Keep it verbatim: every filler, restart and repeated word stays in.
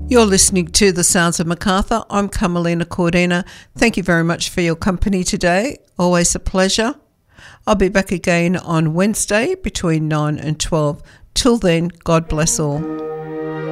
You're listening to The Sounds of Macarthur. I'm Carmelina Cordina. Thank you very much for your company today. Always a pleasure. I'll be back again on Wednesday between nine and twelve. Till then, God bless all.